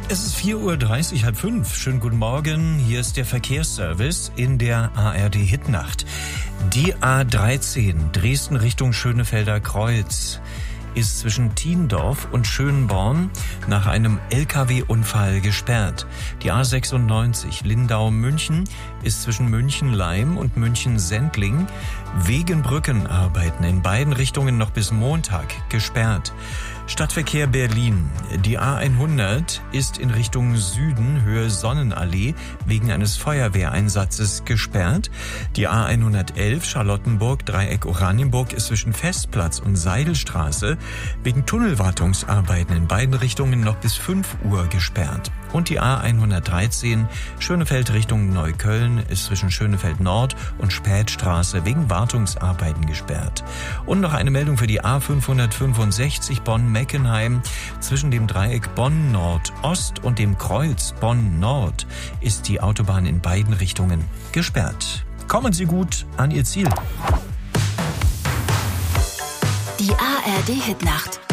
Es ist 4:30 Uhr, halb fünf. Schönen guten Morgen. Hier ist der Verkehrsservice in der ARD Hitnacht. Die A13 Dresden Richtung Schönefelder Kreuz ist zwischen Thiendorf und Schönborn nach einem LKW-Unfall gesperrt. Die A96 Lindau-München ist zwischen München-Leim und München-Sendling wegen Brückenarbeiten in beiden Richtungen noch bis Montag gesperrt. Stadtverkehr Berlin. Die A100 ist in Richtung Süden, Höhe Sonnenallee, wegen eines Feuerwehreinsatzes gesperrt. Die A111 Charlottenburg, Dreieck Oranienburg ist zwischen Festplatz und Seidelstraße wegen Tunnelwartungsarbeiten in beiden Richtungen noch bis 5 Uhr gesperrt. Und die A113 Schönefeld Richtung Neukölln ist zwischen Schönefeld Nord und Spätstraße wegen Wartungsarbeiten gesperrt. Und noch eine Meldung für die A565 Bonn-Meckenheim. Zwischen dem Dreieck Bonn-Nord-Ost und dem Kreuz Bonn-Nord ist die Autobahn in beiden Richtungen gesperrt. Kommen Sie gut an Ihr Ziel. Die ARD Hitnacht.